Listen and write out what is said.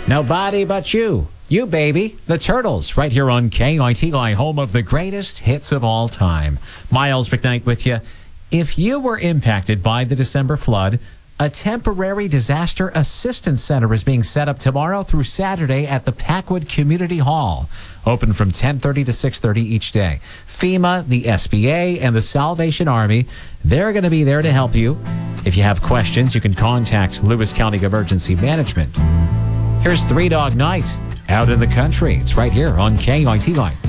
Nobody but you. You, baby. The Turtles, right here on KITY, home of the greatest hits of all time. Miles McKnight with you. If you were impacted by the December flood, a temporary disaster assistance center is being set up tomorrow through Saturday at the Packwood Community Hall. Open from 10:30 to 6:30 each day. FEMA, the SBA, and the Salvation Army, they're going to be there to help you. If you have questions, you can contact Lewis County Emergency Management. Here's Three Dog Night out in the country. It's right here on KITY.